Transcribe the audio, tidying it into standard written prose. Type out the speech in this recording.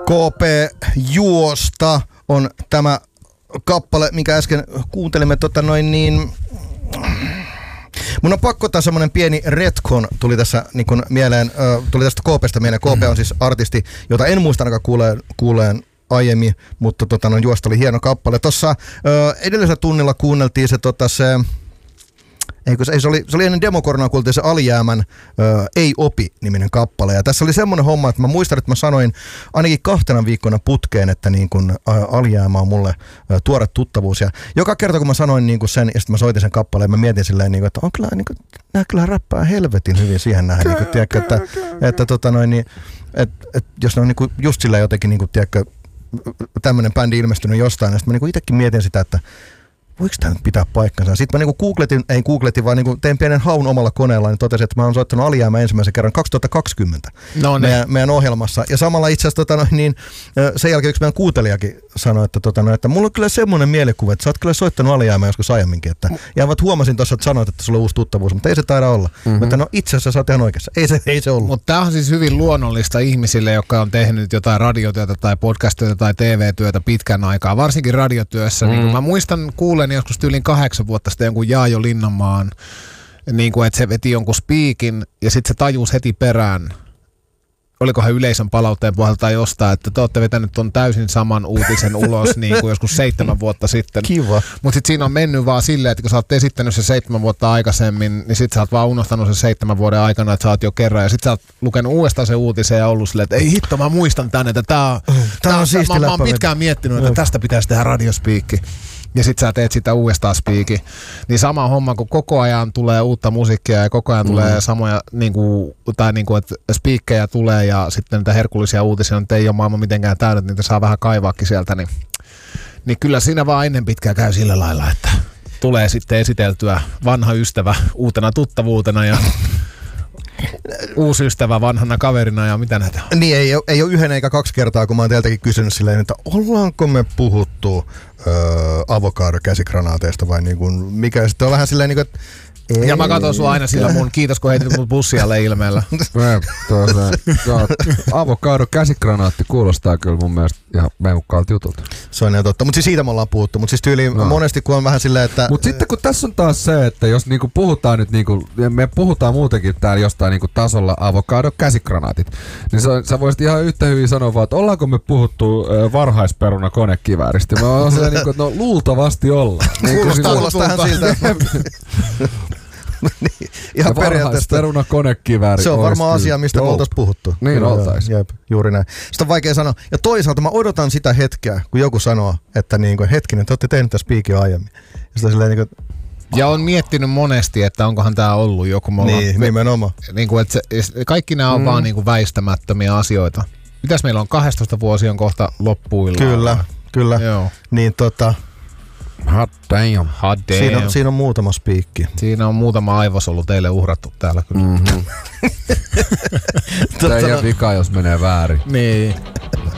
KP Juosta on tämä kappale, mikä äsken kuuntelimme. Mun on pakko ottaa semmonen pieni retcon tuli tässä niin kun mieleen, tuli tästä KP:stä mieleen. KP on siis artisti, jota en muista ainakaan kuuleen aiemmin, mutta Juosta oli hieno kappale. Tuossa edellisellä tunnilla kuunneltiin se se oli ennen demokoronaa, kuultiin se Alijäämän Ei opi-niminen kappale. Ja tässä oli semmoinen homma, että mä muistan, että mä sanoin ainakin 2 viikkona putkeen, että niin kun Alijäämä on mulle tuore tuttavuus. Ja joka kerta, kun mä sanoin niin kun sen, ja sitten mä soitin sen kappaleen, mä mietin silleen, niin kun, että on kyllä, niin kun, nää kyllä räppää helvetin hyvin siihen nähden. Niin kun, tiedätkö, että jos ne on niin kun, just sillä jotenkin, niin kun, tiedätkö, tämmöinen bändi ilmestynyt jostain, ja sitten mä niin itsekin mietin sitä, että voiko tämä nyt pitää paikkansa? Sitten mä googletin, vaan tein pienen haun omalla koneella, niin totesin, että mä oon soittanut Alijäämä ensimmäisen kerran 2020 meidän ohjelmassa. Ja samalla itse asiassa sen jälkeen yksi meidän kuuntelijakin sanoi, että mulla on kyllä semmoinen mielikuva, että sä oot kyllä soittanut Alijäämää joskus aiemminkin. Ja huomasin tuossa, että sanoit, että sulla on uusi tuttavuus, mutta ei se taida olla. Mutta no itse asiassa sä oot ihan oikeassa. Ei se ollut. Mutta tämä on siis hyvin luonnollista ihmisille, jotka on tehnyt jotain radiotyötä tai podcast-työtä tai TV-työtä pitkän aikaa, varsinkin radiotyössä. Niin mä muistan kuulen joskus yli 8 vuotta sitten jonkun Jaajo Linnanmaan, niin kuin, että se veti jonkun spiikin ja sitten se tajusi heti perään, olikohan yleisön palautteen pohjalta tai jostain, että te olette vetänyt ton täysin saman uutisen ulos niin kuin joskus 7 vuotta sitten. Kiva. Mutta sitten siinä on mennyt vaan silleen, että kun sä oot esittänyt se 7 vuotta aikaisemmin, niin sit sä oot vaan unohtanut se 7 vuoden aikana, että sä oot jo kerran. Ja sit sä oot lukenut uudestaan se uutisen ja ollut silleen, että ei hitto, mä muistan tän, että tää on siisti. Mä oon pitkään miettinyt, että tästä pitäisi tehdä radiospiikki. Ja sit sä teet sitä uudestaan spiikin. Niin sama homma, kun koko ajan tulee uutta musiikkia ja koko ajan tulee samoja, että spiikkejä tulee ja sitten niitä herkullisia uutisia, että ei ole maailma mitenkään täynnä, niitä saa vähän kaivaakin sieltä. Niin kyllä siinä vaan ennen pitkään käy sillä lailla, että tulee sitten esiteltyä vanha ystävä uutena tuttavuutena ja uusi ystävä vanhana kaverina ja mitä näitä on. Niin, ei ole 1 eikä 2 kertaa, kun mä oon teiltäkin kysynyt silleen, että ollaanko me puhuttu avokadokäsikranaateista vai niin kuin, mikä sitten on vähän silleen niin kuin, että ja mä katson sua aina sillä mun kiitos, kun heitit mut bussialle ilmeellä. Avokado-käsikranaatti kuulostaa kyllä mun mielestä ihan meukkaalta jutulta. Se on ihan totta, mutta siis siitä me ollaan puhuttu. Mutta siis tyyliin monesti kun on vähän silleen, että mutta sitten kun tässä on taas se, että jos niinku puhutaan nyt niinku, me puhutaan muutenkin täällä jostain niinku tasolla avokado-käsikranaatit, niin sä voisit ihan yhtä hyvin sanoa vaan, että ollaanko me puhuttu varhaisperuna konekivääristä. Mä oon silleen niinku, että no luultavasti ollaan. Kuulostaa siltä. Niin, ihan periaatteessa peruna konekivääri. Se on varmaan asia, mistä me oltaisiin puhuttu. Niin oltaisiin. Jep, juuri näin. Sitä on vaikea sanoa. Ja toisaalta mä odotan sitä hetkeä, kun joku sanoo, että niin kuin, hetkinen, te olette tehneet tässä spiikin aiemmin. Ja on miettinyt monesti, että onkohan tää ollut joku. Niin, nimenomaan. Niin kuin, että kaikki nämä on vaan niin kuin väistämättömiä asioita. Mitäs meillä on 12 vuosi on kohta loppuillaan? Kyllä. Joo. Niin hot damn. Siinä on muutama spiikki. Siinä on muutama aivosolu teille uhrattu täällä kyllä. Teidän vika, jos menee väärin. Niin.